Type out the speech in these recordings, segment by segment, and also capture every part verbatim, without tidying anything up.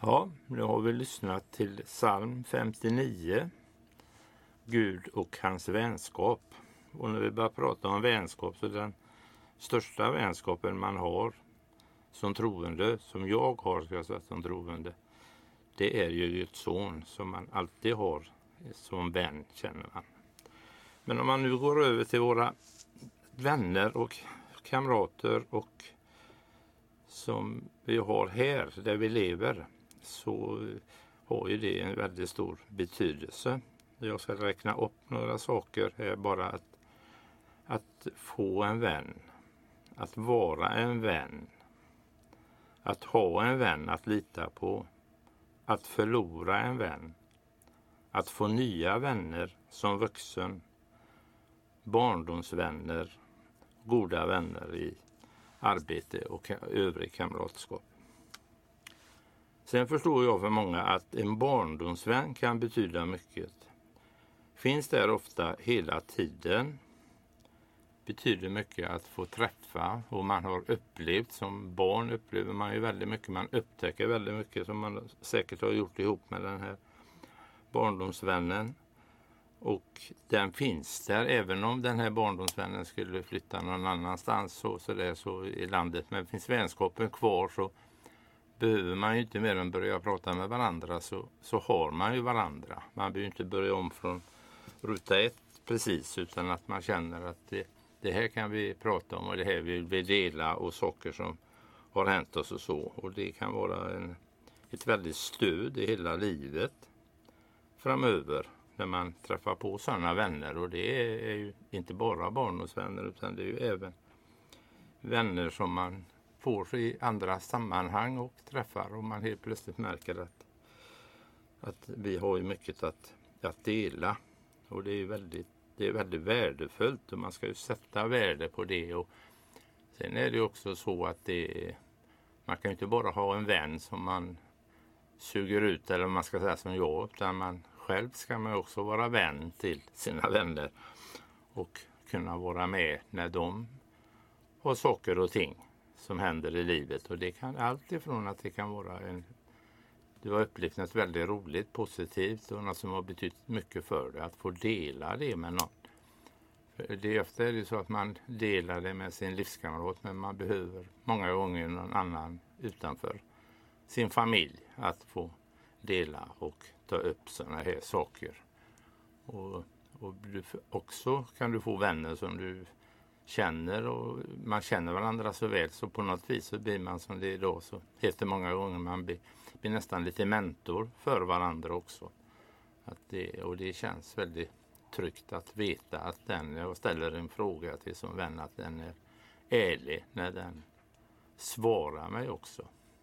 Ja, nu har vi lyssnat till psalm femtionio, Gud och hans vänskap. Och när vi börjar prata om vänskap så är den största vänskapen man har som troende, som jag har ska jag säga, som troende, det är ju Guds son som man alltid har som vän, känner man. Men om man nu går över till våra vänner och kamrater och som vi har här där vi lever, så har ju det en väldigt stor betydelse. Jag ska räkna upp några saker här bara. Att, att få en vän, att vara en vän, att ha en vän att lita på, att förlora en vän, att få nya vänner som vuxen, barndomsvänner, goda vänner i arbete och övrig kamratskap. Sen förstår jag för många att en barndomsvän kan betyda mycket. Finns där ofta hela tiden. Betyder mycket att få träffa, och man har upplevt, som barn upplever man ju väldigt mycket. Man upptäcker väldigt mycket som man säkert har gjort ihop med den här barndomsvännen. Och den finns där även om den här barndomsvännen skulle flytta någon annanstans så, så, där, så i landet. Men finns vänskapen kvar så behöver man ju inte mer än börja prata med varandra, så, så har man ju varandra. Man behöver inte börja om från ruta ett precis, utan att man känner att det, det här kan vi prata om och det här vill vi dela, och saker som har hänt oss och så. Och det kan vara en, ett väldigt stöd i hela livet framöver när man träffar på sådana vänner. Och det är ju inte bara barndomsvänner, utan det är ju även vänner som man får i andra sammanhang och träffar, och man helt plötsligt märker att, att vi har ju mycket att, att dela. Och det är ju väldigt, det är väldigt värdefullt, och man ska ju sätta värde på det. Och sen är det också så att det, man kan ju inte bara ha en vän som man suger ut, eller man ska säga som jag, utan man själv ska man också vara vän till sina vänner och kunna vara med när de har saker och ting som händer i livet. Och det kan allt ifrån att det kan vara en, du har upplevt något väldigt roligt, positivt och något som har betytt mycket för dig, att få dela det med någon. För det är ofta är det så att man delar det med sin livskamrat, men man behöver många gånger någon annan utanför sin familj att få dela och ta upp sådana här saker. Och, och du, också kan du få vänner som du känner, och man känner varandra så väl, så på något vis så blir man, som det är idag, så heter många gånger man blir, blir nästan lite mentor för varandra också. Att det, och det känns väldigt tryggt att veta att den jag ställer en fråga till som vän, att den är ärlig när den svarar mig också.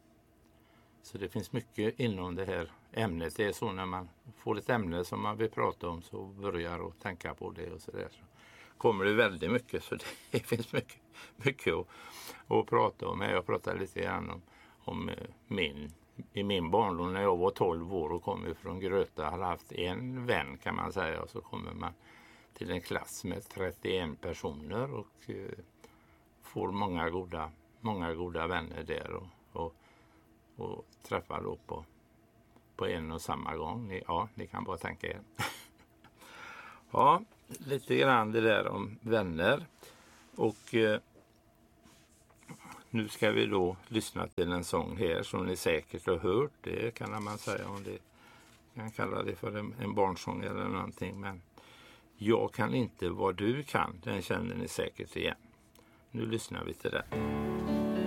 Så det finns mycket inom det här ämnet. Det är så när man får ett ämne som man vill prata om, så börjar att tänka på det och så där. Så kommer det väldigt mycket, så det finns mycket, mycket att, att prata om. Jag pratar lite grann om, om min, i min barndom när jag var tolv år och kom från Gröta. Jag hade haft en vän kan man säga, och så kommer man till en klass med trettioen personer och eh, får många goda, många goda vänner där och, och och träffar då på, på en och samma gång. Ni, ja, ni kan bara tänka er. Ja, lite grann det där om vänner. Och eh, nu ska vi då lyssna till en sång här som ni säkert har hört. Det kan man säga, om det kan kalla det för en, en barnsång eller någonting. Men jag kan inte vad du kan, den känner ni säkert igen. Nu lyssnar vi till det.